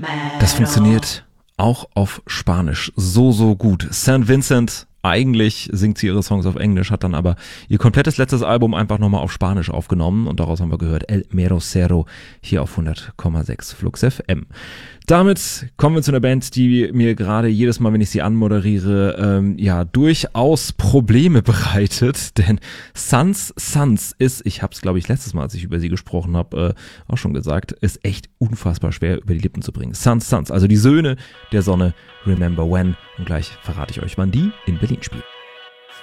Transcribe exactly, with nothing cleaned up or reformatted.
Das funktioniert auch auf Spanisch so, so gut. Saint Vincent, eigentlich singt sie ihre Songs auf Englisch, hat dann aber ihr komplettes letztes Album einfach nochmal auf Spanisch aufgenommen und daraus haben wir gehört El Mero Cero hier auf hundert Komma sechs Flux F M. Damit kommen wir zu einer Band, die mir gerade jedes Mal, wenn ich sie anmoderiere, ähm, ja, durchaus Probleme bereitet, denn Sons Sons ist, ich habe es glaube ich letztes Mal, als ich über sie gesprochen habe, äh, auch schon gesagt, ist echt unfassbar schwer über die Lippen zu bringen. Sons Sons, also die Söhne der Sonne, Remember When, und gleich verrate ich euch, wann die in Berlin spielen.